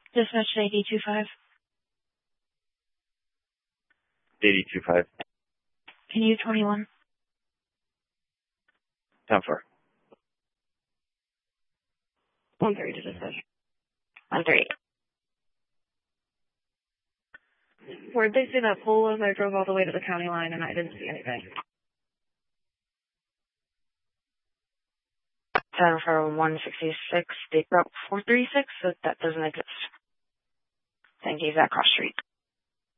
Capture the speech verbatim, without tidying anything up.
Dispatch eighty two five. eighty two five. Can you twenty-one? ten four. one three to dispatch. one three. Where'd they see that pole was? I drove all the way to the county line and I didn't see anything. ten for one sixty-six, state route four thirty-six, so that doesn't exist. Thank you, that cross street.